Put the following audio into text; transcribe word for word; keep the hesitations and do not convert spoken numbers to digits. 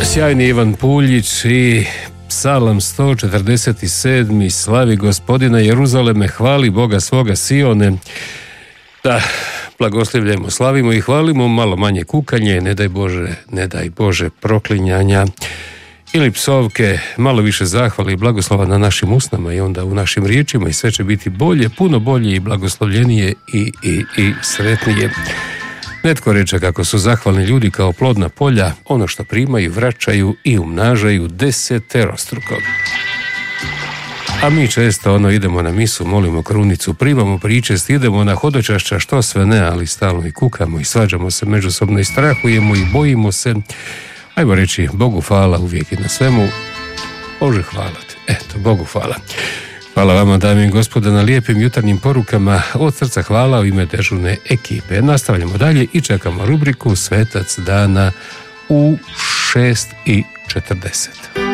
sjajni Ivan Puljić i Psalam sto četrdeset sedam. Slavi Gospodina Jeruzaleme, hvali Boga svoga Sione. Da, blagoslivljamo, slavimo i hvalimo, malo manje kukanje, ne daj Bože, ne daj Bože proklinjanja ili psovke, malo više zahvali i blagoslova na našim usnama i onda u našim riječima i sve će biti bolje, puno bolje i blagoslovljenije i, i, i sretnije. Netko reče kako su zahvalni ljudi kao plodna polja, ono što primaju vraćaju i umnažaju deseterostruko. A mi često ono idemo na misu, molimo krunicu, primamo pričest, idemo na hodočašća, što sve ne, ali stalno i kukamo i svađamo se međusobno i strahujemo i bojimo se. Ajmo reći Bogu hvala uvijek i na svemu. Bože hvala ti. Eto, Bogu hvala. Hvala vama, dame i gospode, na lijepim jutarnjim porukama. Od srca hvala u ime dežurne ekipe. Nastavljamo dalje i čekamo rubriku Svetac dana u šest i četrdeset.